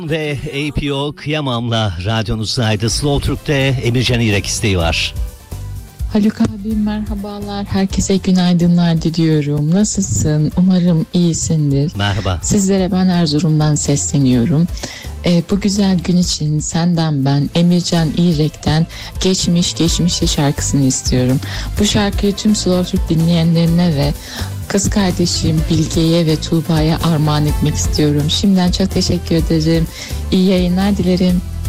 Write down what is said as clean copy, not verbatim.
Ve APO Kıyamam'la radyonuzdaydı. Slow Türk'te Emircan İrek isteği var. Haluk abi merhabalar. Herkese günaydınlar diliyorum. Nasılsın? Umarım iyisindir. Merhaba. Sizlere ben Erzurum'dan sesleniyorum. Bu güzel gün için senden ben Emircan İrek'ten Geçmişte şarkısını istiyorum. Bu şarkıyı tüm Slow Türk dinleyenlerine ve kız kardeşim Bilge'ye ve Tuğba'ya armağan etmek istiyorum. Şimdiden çok teşekkür ederim. İyi yayınlar dilerim.